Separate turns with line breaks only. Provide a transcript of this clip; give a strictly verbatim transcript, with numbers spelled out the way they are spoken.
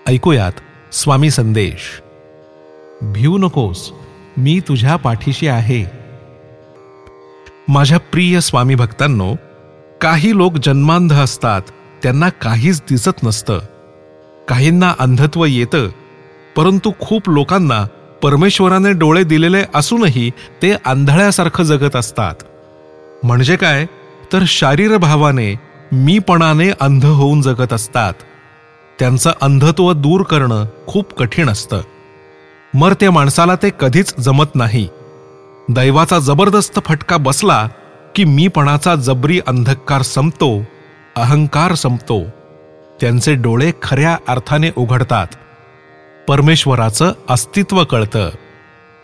ऐकूयात स्वामी संदेश. भिऊ नकोस, मी तुझ्या पाठीशी आहे. माझ्या प्रिय स्वामी भक्तांनो, काही लोक जन्मांध असतात, त्यांना काहीच दिसत नसतं. काहींना अंधत्व येतं, परंतु खूप लोकांना परमेश्वराने डोळे दिलेले असूनही ते आंधळ्यासारखं जगत असतात. म्हणजे काय तर शारीरभावाने, मीपणाने अंध होऊन जगत असतात. त्यांचं अंधत्व दूर करणं खूप कठीण असतं. मर्त्य माणसाला ते कधीच जमत नाही. दैवाचा जबरदस्त फटका बसला की मीपणाचा जबरी अंधकार संपतो, अहंकार संपतो. त्यांचे डोळे खऱ्या अर्थाने उघडतात. परमेश्वराचं अस्तित्व कळतं.